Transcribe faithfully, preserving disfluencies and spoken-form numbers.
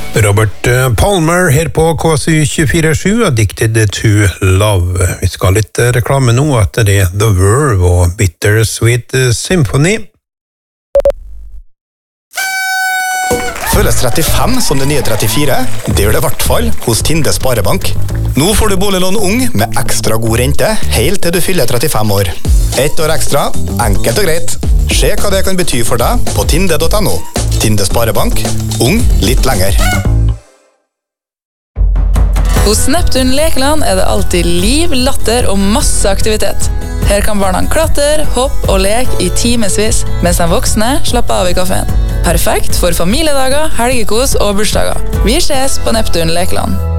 Robert Palmer her på K S Y tjuefire sju, Addicted to Love. Vi skal ha litt reklame nå, etter det The Verve og Bittersweet Symphony. Føles trettifem som det nye trettifire? Det gjør det i hvert fall hos Tinde Sparebank. Nå får du boliglån ung med ekstra god rente, helt til du fyller trettifem år. Ett år ekstra, enkelt og greit. Se hva det kan bety for deg på tinde punktum no. Tinde Sparebank, ung litt lenger. Hos Neptun Lekeland er det alltid liv, latter og masse aktivitet. Her kan barna klatre, hoppe og leke i timesvis, mens de voksne slapper av i kaféen. Perfekt for familiedager, helgekos og bursdager. Vi ses på Neptun Lekeland.